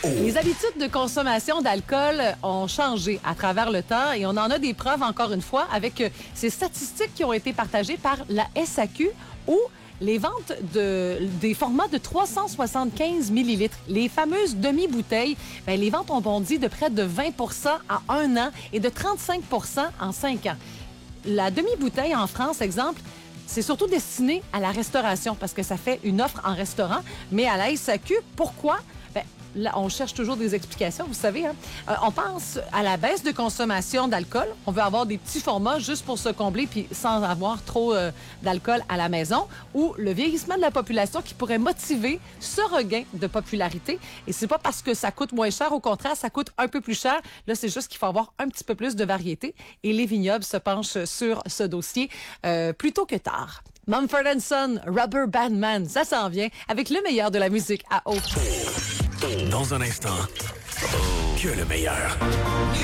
Les habitudes de consommation d'alcool ont changé à travers le temps et on en a des preuves, encore une fois, avec ces statistiques qui ont été partagées par la SAQ où les ventes des formats de 375 millilitres, les fameuses demi-bouteilles, les ventes ont bondi de près de 20 en 1 an et de 35 en 5 ans. La demi-bouteille en France, exemple, c'est surtout destiné à la restauration parce que ça fait une offre en restaurant, mais à la SAQ, pourquoi? Là, on cherche toujours des explications, vous savez. Hein? On pense à la baisse de consommation d'alcool. On veut avoir des petits formats juste pour se combler puis sans avoir trop d'alcool à la maison. Ou le vieillissement de la population qui pourrait motiver ce regain de popularité. Et c'est pas parce que ça coûte moins cher. Au contraire, ça coûte un peu plus cher. Là, c'est juste qu'il faut avoir un petit peu plus de variété. Et les vignobles se penchent sur ce dossier plus tôt que tard. Mumford & Son, Rubber Band Man, ça s'en vient avec le meilleur de la musique à eau. Dans un instant, que le meilleur.